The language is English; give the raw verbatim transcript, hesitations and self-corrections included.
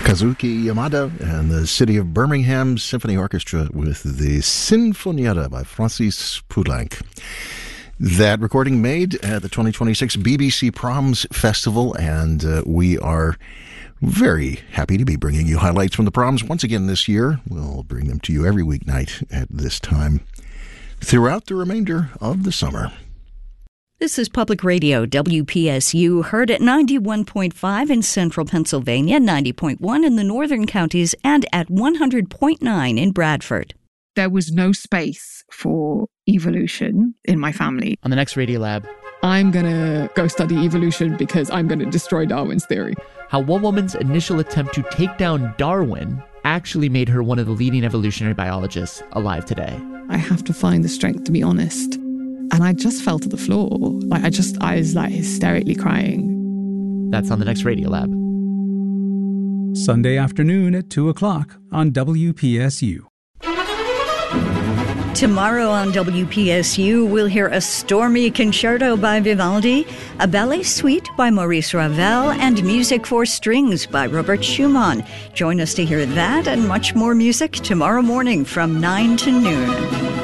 Kazuki Yamada and the City of Birmingham Symphony Orchestra with the Sinfonietta by Francis Poulenc. That recording made at the twenty twenty-six B B C Proms Festival, and uh, we are very happy to be bringing you highlights from the proms once again this year. We'll bring them to you every weeknight at this time throughout the remainder of the summer. This is Public Radio, W P S U, heard at ninety-one point five in central Pennsylvania, ninety point one in the northern counties, and at one hundred point nine in Bradford. There was no space for evolution in my family. On the next Radiolab, I'm going to go study evolution because I'm going to destroy Darwin's theory. How one woman's initial attempt to take down Darwin actually made her one of the leading evolutionary biologists alive today. I have to find the strength to be honest. And I just fell to the floor. Like I just, I was like hysterically crying. That's on the next Radiolab. Sunday afternoon at two o'clock on W P S U. Tomorrow on W P S U, we'll hear a stormy concerto by Vivaldi, a ballet suite by Maurice Ravel, and music for strings by Robert Schumann. Join us to hear that and much more music tomorrow morning from nine to noon.